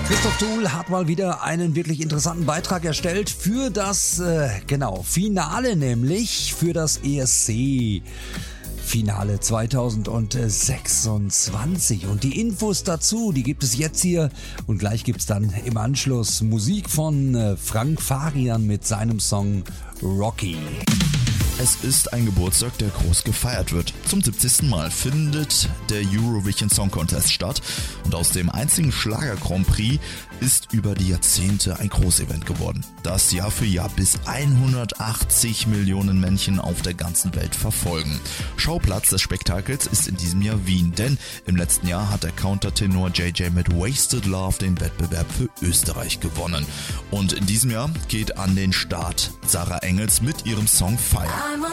Christoph Tuhl hat mal wieder einen wirklich interessanten Beitrag erstellt für das, Finale, nämlich für das ESC. Finale 2026 und die Infos dazu, die gibt es jetzt hier und gleich gibt es dann im Anschluss Musik von Frank Farian mit seinem Song Rocky. Es ist ein Geburtstag, der groß gefeiert wird. Zum 70. Mal findet der Eurovision Song Contest statt und aus dem einzigen Schlager-Grand Prix ist über die Jahrzehnte ein Großevent geworden, das Jahr für Jahr bis 180 Millionen Menschen auf der ganzen Welt verfolgen. Schauplatz des Spektakels ist in diesem Jahr Wien, denn im letzten Jahr hat der Countertenor JJ mit Wasted Love den Wettbewerb für Österreich gewonnen. Und in diesem Jahr geht an den Start Sarah Engels mit ihrem Song Fire.